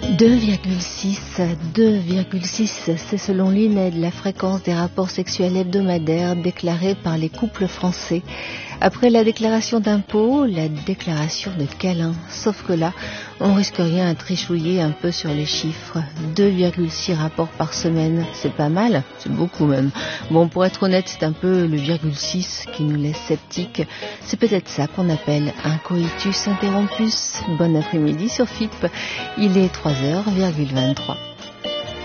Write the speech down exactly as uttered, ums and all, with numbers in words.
deux virgule six, deux virgule six, c'est selon l'I N E D la fréquence des rapports sexuels hebdomadaires déclarés par les couples français. Après la déclaration d'impôt, la déclaration de câlin. Sauf que là, on risque rien à trichouiller un peu sur les chiffres. deux virgule six rapports par semaine, c'est pas mal, c'est beaucoup même. Bon, pour être honnête, c'est un peu le virgule six qui nous laisse sceptiques. C'est peut-être ça qu'on appelle un coitus interrompus. Bon après-midi sur F I P. Il est trois heures vingt-trois.